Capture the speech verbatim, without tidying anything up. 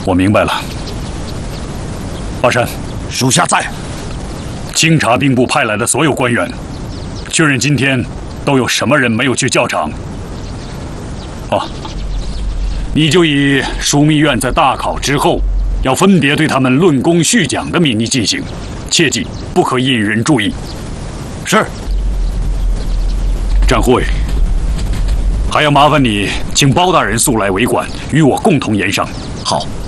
我明白了。华山， 属下在。 清查兵部派来的所有官员，确认今天都有什么人没有去教场。啊，你就以枢密院在大考之后，要分别对他们论功叙奖的名义进行，切记不可引人注意。 是。 展会。 还要麻烦你请包大人速来为管，与我共同研商。 好。